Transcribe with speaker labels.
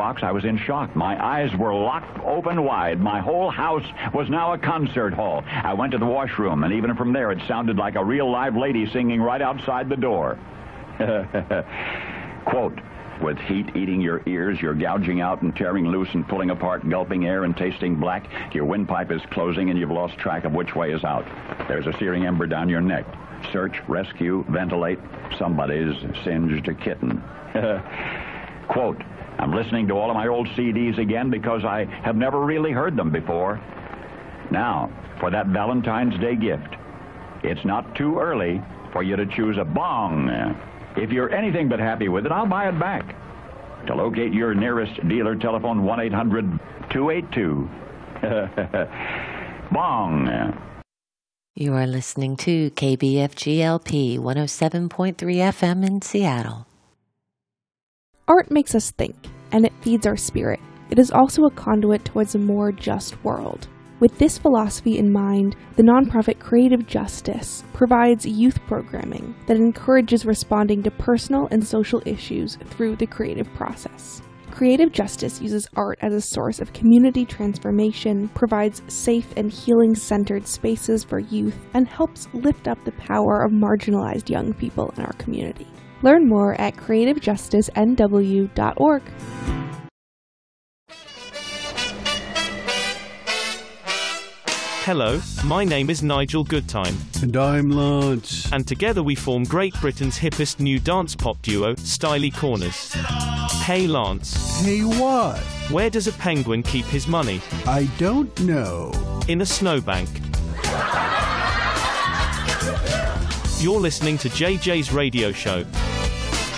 Speaker 1: box, I was in shock. My eyes were locked open wide. My whole house was now a concert hall. I went to the washroom, and even from there, it sounded like a real live lady singing right outside the door. Quote, with heat eating your ears, you're gouging out and tearing loose and pulling apart, gulping air and tasting black. Your windpipe is closing and you've lost track of which way is out. There's a searing ember down your neck. Search, rescue, ventilate. Somebody's singed a kitten. Quote, I'm listening to all of my old CDs again because I have never really heard them before. Now, for that Valentine's Day gift. It's not too early for you to choose a bong. If you're anything but happy with it, I'll buy it back. To locate your nearest dealer, telephone 1-800-282. Bong.
Speaker 2: You are listening to KBFGLP 107.3 FM in Seattle.
Speaker 3: Art makes us think, and it feeds our spirit. It is also a conduit towards a more just world. With this philosophy in mind, the nonprofit Creative Justice provides youth programming that encourages responding to personal and social issues through the creative process. Creative Justice uses art as a source of community transformation, provides safe and healing-centered spaces for youth, and helps lift up the power of marginalized young people in our community. Learn more at creativejusticenw.org.
Speaker 4: Hello, my name is Nigel Goodtime.
Speaker 5: And I'm Lance.
Speaker 4: And together we form Great Britain's hippest new dance pop duo, Styly Corners. Hey Lance.
Speaker 5: Hey what?
Speaker 4: Where does a penguin keep his money?
Speaker 5: I don't know.
Speaker 4: In a snowbank. You're listening to JJ's radio show,